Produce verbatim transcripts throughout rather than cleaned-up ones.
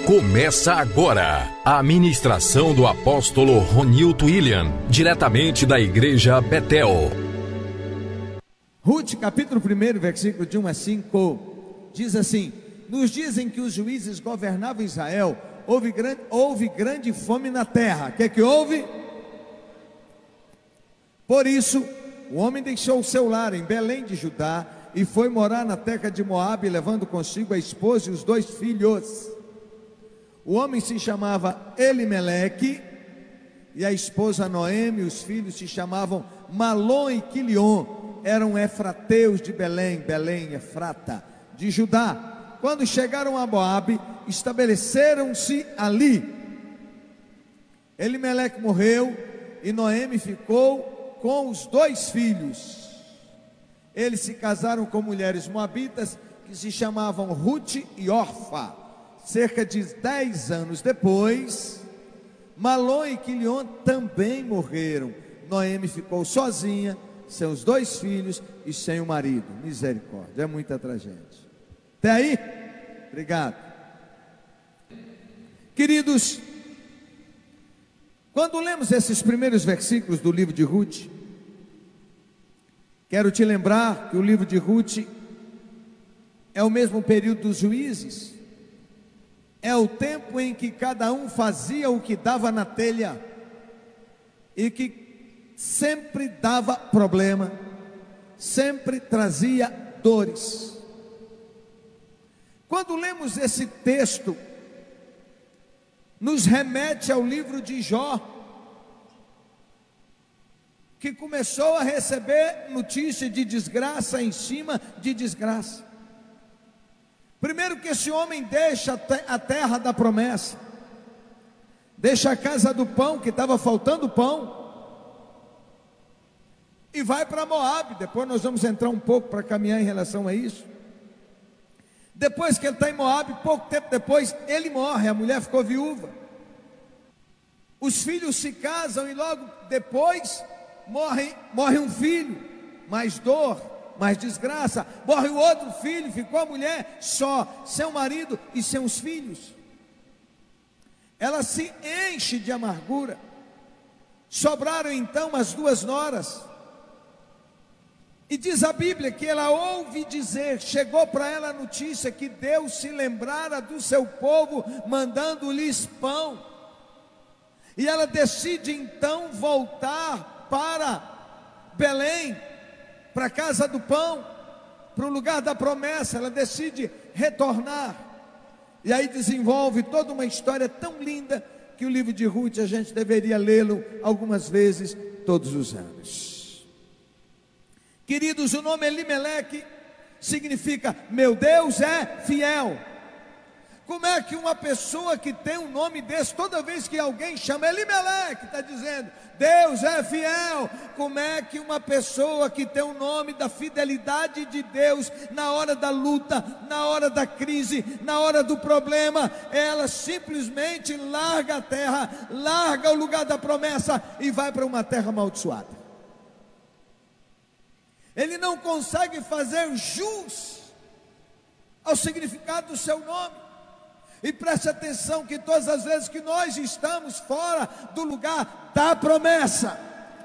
Começa agora a ministração do apóstolo Ronilton William, diretamente da igreja Betel. Ruth, capítulo um, versículo de um a cinco, diz assim: nos dias em que os juízes governavam Israel, houve grande, houve grande fome na terra. O que é que houve? Por isso, o homem deixou o seu lar em Belém de Judá e foi morar na terra de Moabe, levando consigo a esposa e os dois filhos. O homem se chamava Elimeleque e a esposa Noemi, os filhos se chamavam Malom e Quilion, eram efrateus de Belém, Belém, Efrata, de Judá. Quando chegaram a Moabe, estabeleceram-se ali. Elimeleque morreu e Noemi ficou com os dois filhos. Eles se casaram com mulheres moabitas que se chamavam Ruth e Orfa. Cerca de dez anos depois, Malom e Quilion também morreram. Noemi ficou sozinha, sem os dois filhos e sem o marido. Misericórdia, é muita tragédia. Até aí? Obrigado. Queridos, quando lemos esses primeiros versículos do livro de Ruth, quero te lembrar que o livro de Ruth é o mesmo período dos juízes. É o tempo em que cada um fazia o que dava na telha e que sempre dava problema, sempre trazia dores. Quando lemos esse texto, nos remete ao livro de Jó, que começou a receber notícia de desgraça em cima de desgraça. Primeiro que esse homem deixa a terra da promessa, deixa a casa do pão, que estava faltando pão, e vai para Moabe. Depois nós vamos entrar um pouco para caminhar em relação a isso. Depois que ele está em Moabe, pouco tempo depois, ele morre, a mulher ficou viúva. Os filhos se casam e logo depois morre, morre um filho, mais dor, mais desgraça. Morre o outro filho, ficou a mulher só, sem o marido e sem os filhos. Ela se enche de amargura. Sobraram então as duas noras. E diz a Bíblia que ela ouve dizer, chegou para ela a notícia que Deus se lembrara do seu povo, mandando-lhes pão. E ela decide então voltar para Belém, para a casa do pão, para o lugar da promessa. Ela decide retornar. E aí desenvolve toda uma história tão linda que o livro de Ruth a gente deveria lê-lo algumas vezes todos os anos. Queridos, o nome Elimeleque significa meu Deus é fiel. Como é que uma pessoa que tem um nome desse, toda vez que alguém chama Elimeleque, está dizendo Deus é fiel? Como é que uma pessoa que tem o nome da fidelidade de Deus, na hora da luta, na hora da crise, na hora do problema, ela simplesmente larga a terra, larga o lugar da promessa e vai para uma terra amaldiçoada? Ele não consegue fazer jus ao significado do seu nome. E preste atenção que todas as vezes que nós estamos fora do lugar da promessa,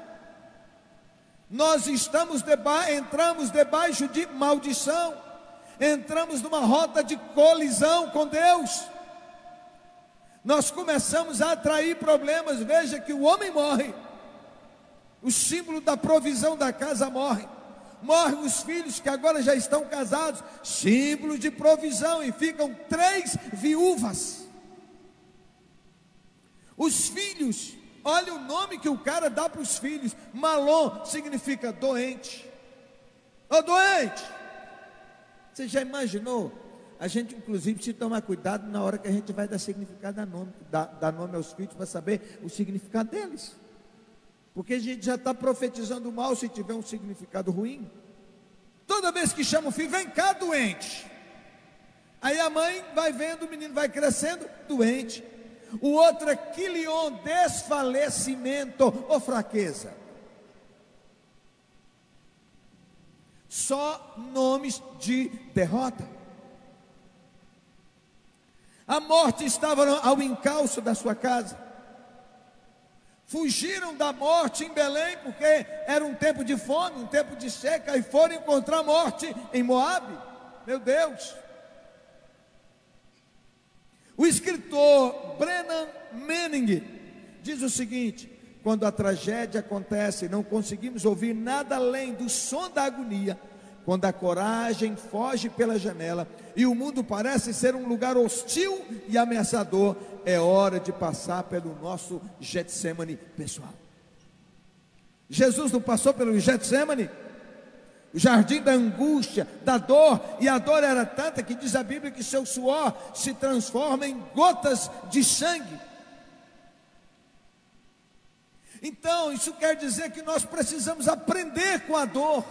nós estamos deba- entramos debaixo de maldição, entramos numa rota de colisão com Deus. Nós começamos a atrair problemas. Veja que o homem morre, o símbolo da provisão da casa morre. Morrem os filhos que agora já estão casados, símbolo de provisão, e ficam três viúvas. Os filhos, olha o nome que o cara dá para os filhos. Malom significa doente. Ô oh, doente! Você já imaginou? A gente inclusive precisa tomar cuidado na hora que a gente vai dar significado a nome, dar, dar nome aos filhos, para saber o significado deles. Porque a gente já está profetizando mal se tiver um significado ruim. Toda vez que chama o filho, vem cá doente. Aí a mãe vai vendo, o menino vai crescendo, doente. O outro é Quilion, desfalecimento ou fraqueza. Só nomes de derrota. A morte estava ao encalço da sua casa. Fugiram da morte em Belém, porque era um tempo de fome, um tempo de seca, e foram encontrar a morte em Moabe. Meu Deus! O escritor Brennan Manning diz o seguinte: quando a tragédia acontece, não conseguimos ouvir nada além do som da agonia. Quando a coragem foge pela janela e o mundo parece ser um lugar hostil e ameaçador, é hora de passar pelo nosso Getsemane pessoal. Jesus não passou pelo Getsemane? O jardim da angústia, da dor, e a dor era tanta que diz a Bíblia que seu suor se transforma em gotas de sangue. Então, isso quer dizer que nós precisamos aprender com a dor.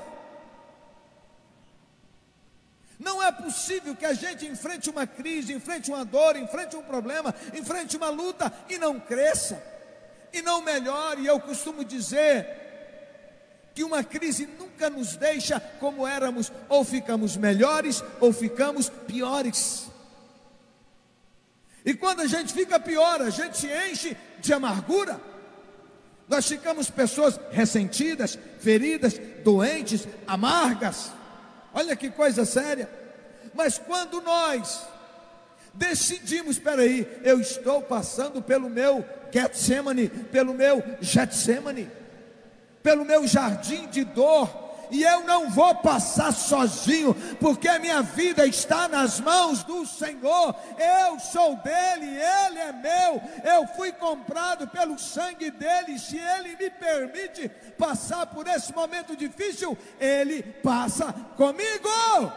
Não é possível que a gente enfrente uma crise, enfrente uma dor, enfrente um problema, enfrente uma luta e não cresça, e não melhore. E eu costumo dizer que uma crise nunca nos deixa como éramos, ou ficamos melhores ou ficamos piores. E quando a gente fica pior, a gente se enche de amargura. Nós ficamos pessoas ressentidas, feridas, doentes, amargas. Olha que coisa séria. Mas quando nós decidimos, espera aí, eu estou passando pelo meu Getsemane, pelo meu Getsemane, pelo meu jardim de dor, e eu não vou passar sozinho, porque a minha vida está nas mãos do Senhor. Eu sou dele, ele é meu, eu fui comprado pelo sangue dele. Se ele me permite passar por esse momento difícil, ele passa comigo.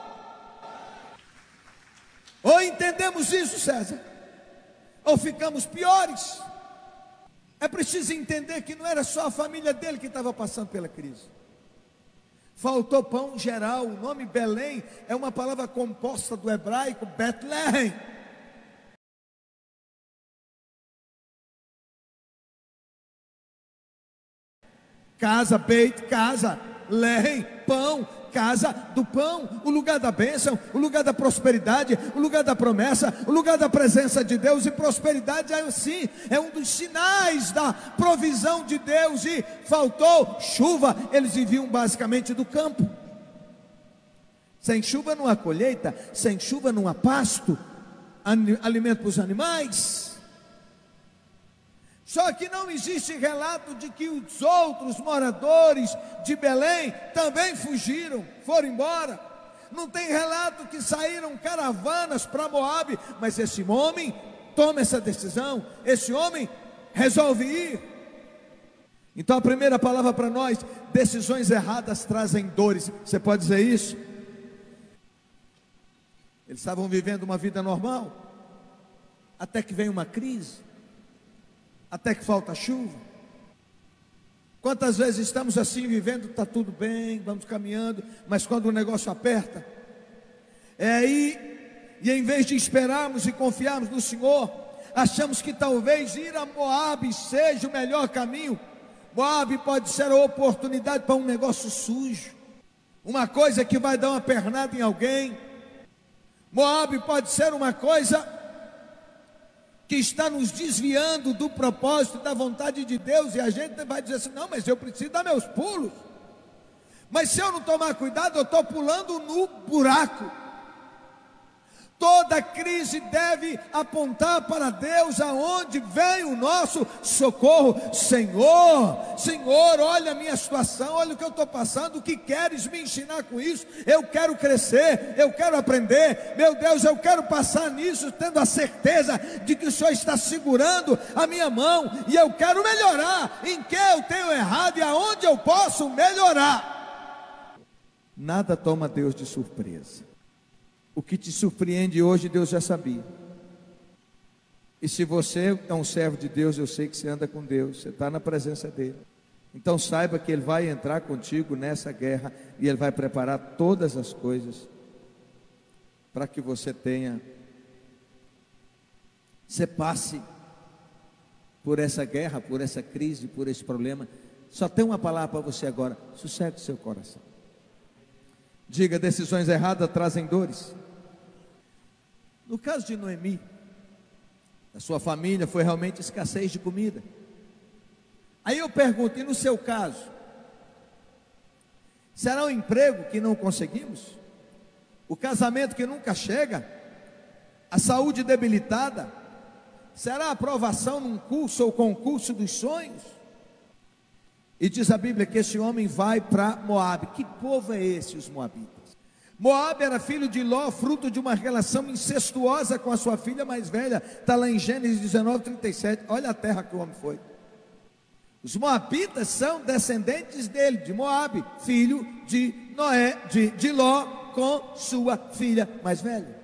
Ou entendemos isso, César, ou ficamos piores. É preciso entender que não era só a família dele que estava passando pela crise. Faltou pão geral. O nome Belém é uma palavra composta do hebraico Betlehem. Casa, Beit, casa, Lehem, pão, casa do pão, o lugar da bênção, o lugar da prosperidade, o lugar da promessa, o lugar da presença de Deus. E prosperidade é assim, é um dos sinais da provisão de Deus. E faltou chuva, eles viviam basicamente do campo. Sem chuva não há colheita, sem chuva não há pasto, alimento para os animais. Só que não existe relato de que os outros moradores de Belém também fugiram, foram embora. Não tem relato que saíram caravanas para Moabe, mas esse homem toma essa decisão, esse homem resolve ir. Então a primeira palavra para nós: decisões erradas trazem dores. Você pode dizer isso? Eles estavam vivendo uma vida normal, até que vem uma crise, até que falta chuva. Quantas vezes estamos assim vivendo, está tudo bem, vamos caminhando, mas quando o negócio aperta, é aí, e em vez de esperarmos e confiarmos no Senhor, achamos que talvez ir a Moabe seja o melhor caminho. Moabe pode ser a oportunidade para um negócio sujo, uma coisa que vai dar uma pernada em alguém. Moabe pode ser uma coisa que está nos desviando do propósito, da vontade de Deus, e a gente vai dizer assim: não, mas eu preciso dar meus pulos. Mas se eu não tomar cuidado, eu estou pulando no buraco. Toda crise deve apontar para Deus, aonde vem o nosso socorro. Senhor, Senhor, olha a minha situação, olha o que eu estou passando, o que queres me ensinar com isso? Eu quero crescer, eu quero aprender, meu Deus, eu quero passar nisso, tendo a certeza de que o Senhor está segurando a minha mão, e eu quero melhorar, em que eu tenho errado e aonde eu posso melhorar. Nada toma Deus de surpresa. O que te surpreende hoje, Deus já sabia. E se você é um servo de Deus, eu sei que você anda com Deus, você está na presença dEle. Então saiba que Ele vai entrar contigo nessa guerra, e Ele vai preparar todas as coisas para que você tenha, você passe por essa guerra, por essa crise, por esse problema. Só tem uma palavra para você agora: sossegue o seu coração. Diga: decisões erradas trazem dores. No caso de Noemi, da sua família foi realmente escassez de comida. Aí eu pergunto, e no seu caso, será um emprego que não conseguimos? O casamento que nunca chega? A saúde debilitada? Será a aprovação num curso ou concurso dos sonhos? E diz a Bíblia que esse homem vai para Moabe. Que povo é esse, os moabitas? Moabe era filho de Ló, fruto de uma relação incestuosa com a sua filha mais velha. Está lá em Gênesis dezenove, trinta e sete. Olha a terra que o homem foi. Os moabitas são descendentes dele, de Moabe, filho de Noé, de, de Ló, com sua filha mais velha.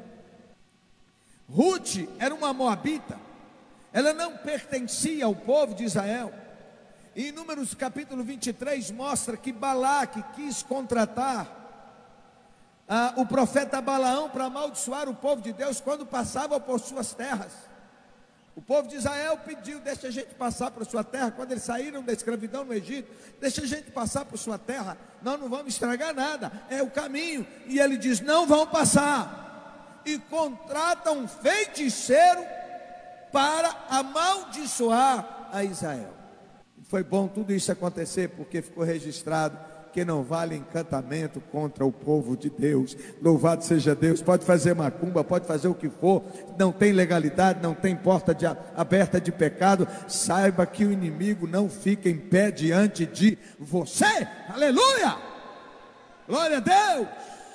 Ruth era uma moabita. Ela não pertencia ao povo de Israel. E em Números capítulo vinte e três mostra que Balaque quis contratar ah, o profeta Balaão para amaldiçoar o povo de Deus quando passava por suas terras. O povo de Israel pediu: deixa a gente passar por sua terra. Quando eles saíram da escravidão no Egito, deixa a gente passar por sua terra, nós não vamos estragar nada, é o caminho. E ele diz: não vão passar. E contrata um feiticeiro para amaldiçoar a Israel. Foi bom tudo isso acontecer, porque ficou registrado que não vale encantamento contra o povo de Deus. Louvado seja Deus. Pode fazer macumba, pode fazer o que for, não tem legalidade, não tem porta de, aberta de pecado. Saiba que o inimigo não fica em pé diante de você. Aleluia, glória a Deus.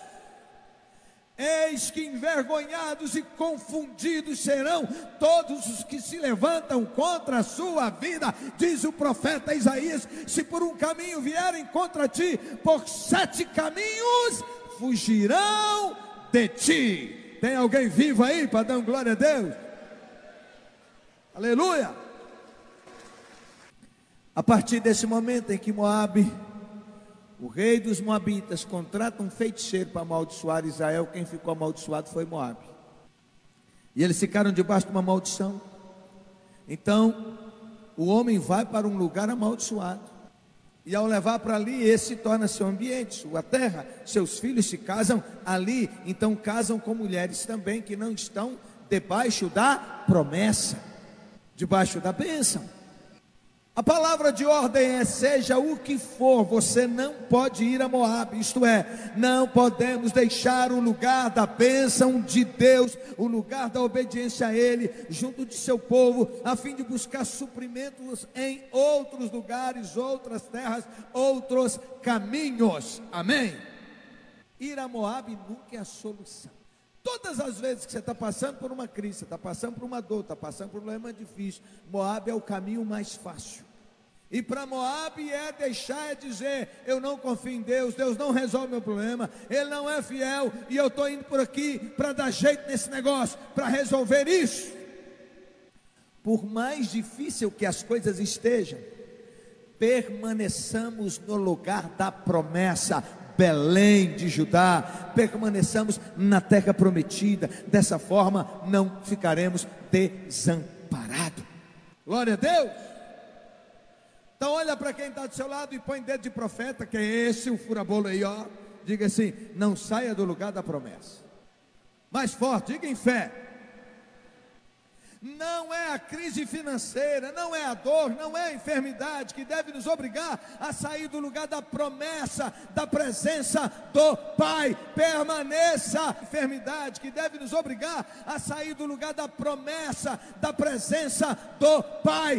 Eis que envergonhados e confundidos serão todos os que se levantam contra a sua vida, diz o profeta Isaías. Se por um caminho vierem contra ti, por sete caminhos fugirão de ti. Tem alguém vivo aí para dar glória a Deus? Aleluia. A partir desse momento em que Moabe, o rei dos moabitas, contrata um feiticeiro para amaldiçoar Israel, quem ficou amaldiçoado foi Moabe. E eles ficaram debaixo de uma maldição. Então o homem vai para um lugar amaldiçoado, e ao levar para ali, esse torna seu ambiente, sua terra. Seus filhos se casam ali. Então casam com mulheres também que não estão debaixo da promessa, debaixo da bênção. A palavra de ordem é: seja o que for, você não pode ir a Moabe. Isto é, não podemos deixar o lugar da bênção de Deus, o lugar da obediência a Ele, junto de seu povo, a fim de buscar suprimentos em outros lugares, outras terras, outros caminhos. Amém? Ir a Moabe nunca é a solução. Todas as vezes que você está passando por uma crise, você está passando por uma dor, está passando por um problema difícil, Moabe é o caminho mais fácil. E para Moabe é deixar, é dizer: eu não confio em Deus, Deus não resolve meu problema, Ele não é fiel, e eu estou indo por aqui para dar jeito nesse negócio, para resolver isso. Por mais difícil que as coisas estejam, permaneçamos no lugar da promessa, Belém de Judá, permaneçamos na terra prometida. Dessa forma não ficaremos desamparados. Glória a Deus. Então olha para quem está do seu lado e põe dedo de profeta, que é esse o furabolo aí, ó. Diga assim: não saia do lugar da promessa. Mais forte, diga em fé. Não é a crise financeira, não é a dor, não é a enfermidade que deve nos obrigar a sair do lugar da promessa, da presença do Pai. Permaneça. A enfermidade que deve nos obrigar a sair do lugar da promessa, da presença do Pai.